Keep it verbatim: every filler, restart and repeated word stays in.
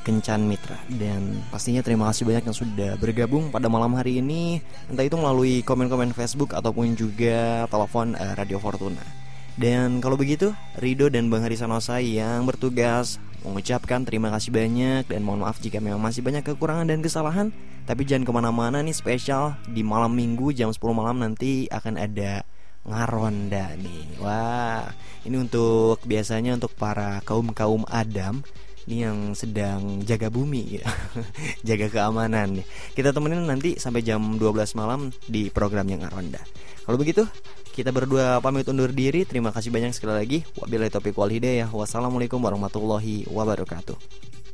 Kencan Mitra. Dan pastinya terima kasih banyak yang sudah bergabung pada malam hari ini, entah itu melalui komen-komen Facebook ataupun juga telepon uh, Radio Fortuna. Dan kalau begitu, Rido dan Bang Hari Sanosa yang bertugas mengucapkan terima kasih banyak. Dan mohon maaf jika memang masih banyak kekurangan dan kesalahan. Tapi jangan kemana-mana nih, spesial di malam minggu jam sepuluh malam nanti akan ada Ngaronda nih. Wah, ini untuk biasanya untuk para kaum-kaum Adam ini yang sedang jaga bumi gitu. Jaga keamanan nih. Kita temenin nanti sampai jam dua belas malam di program yang Ngaronda. Kalau begitu, kita berdua pamit undur diri. Terima kasih banyak sekali lagi. Wabillahi taufiq wal hidayah. Wassalamualaikum warahmatullahi wabarakatuh.